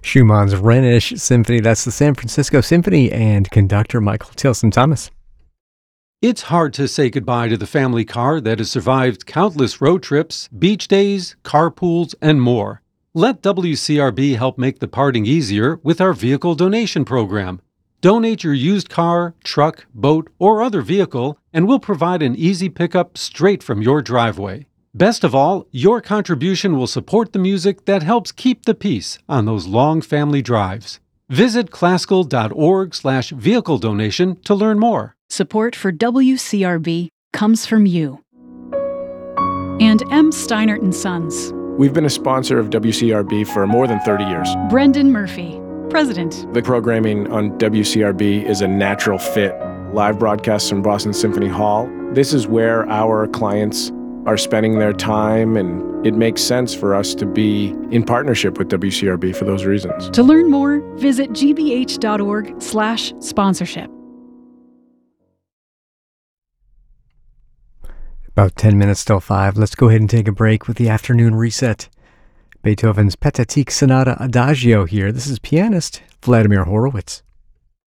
Schumann's Rhenish Symphony. That's the San Francisco Symphony and conductor Michael Tilson Thomas. It's hard to say goodbye to the family car that has survived countless road trips, beach days, carpools, and more. Let WCRB help make the parting easier with our vehicle donation program. Donate your used car, truck, boat, or other vehicle, and we'll provide an easy pickup straight from your driveway. Best of all, your contribution will support the music that helps keep the peace on those long family drives. Visit classical.org/vehicle donation to learn more. Support for WCRB comes from you. And M. Steinert & Sons. We've been a sponsor of WCRB for more than 30 years. Brendan Murphy, President. The programming on WCRB is a natural fit. Live broadcasts from Boston Symphony Hall. This is where our clients are spending their time, and it makes sense for us to be in partnership with WCRB for those reasons. To learn more, visit gbh.org/sponsorship. About 10 minutes till 5. Let's go ahead and take a break with the afternoon reset. Beethoven's Pathetique Sonata Adagio here. This is pianist Vladimir Horowitz.